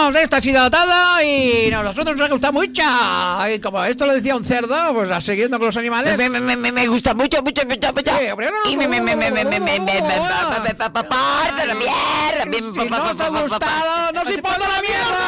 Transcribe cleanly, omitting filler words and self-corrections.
Pues esto ha sido todo y a nosotros nos ha gustado mucho. Y como esto lo decía un cerdo, pues a siguiendo con los animales. Me gusta mucho. Y parto la mierda. Si no os ha gustado, no os importa la mierda.